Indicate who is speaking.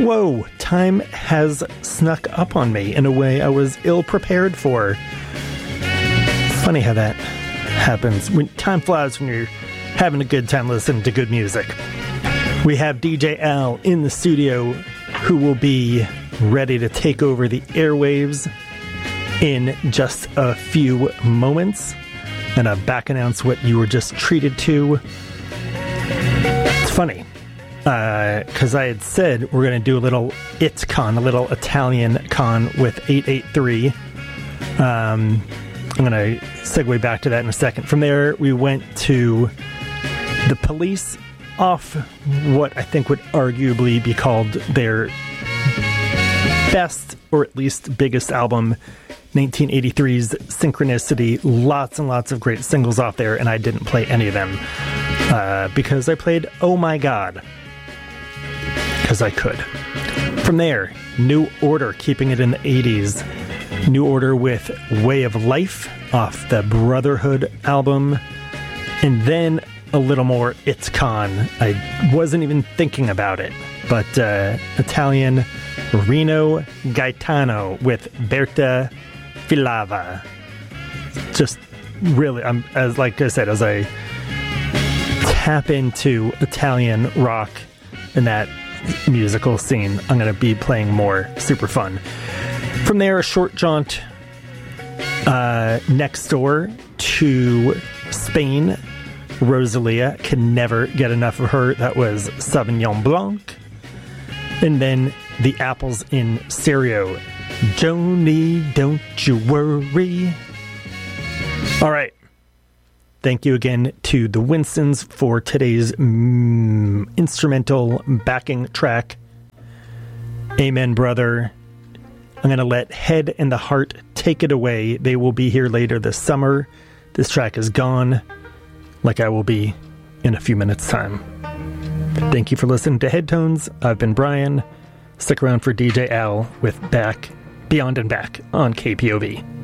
Speaker 1: Whoa, time has snuck up on me in a way I was ill prepared for. Funny how that happens. When time flies when you're having a good time listening to good music. We have DJ Al in the studio who will be ready to take over the airwaves in just a few moments. And I'll back announce what you were just treated to. It's funny. Because I had said we're going to do a little ItCon, a little Italian con with 883. I'm going to segue back to that in a second. From there, we went to The Police off what I think would arguably be called their best, or at least biggest album, 1983's Synchronicity. Lots and lots of great singles off there, and I didn't play any of them because I played Oh My God. Because I could. From there, New Order, keeping it in the 80s. New Order with Way of Life off the Brotherhood album. And then a little more ItCon. I wasn't even thinking about it. But Italian Rino Gaetano with Berta Filava. Just really, as like I said, as I tap into Italian rock and that musical scene, I'm going to be playing more. Super fun. From there, a short jaunt next door to Spain. Rosalia, can never get enough of her. That was Sauvignon Blanc. And then the Apples in Stereo. Joni, don't you worry. All right. Thank you again to the Winstons for today's instrumental backing track. Amen, brother. I'm going to let Head and the Heart take it away. They will be here later this summer. This track is gone, like I will be in a few minutes' time. Thank you for listening to Headtones. I've been Brian. Stick around for DJ Al with Back, Beyond and Back on KPOV.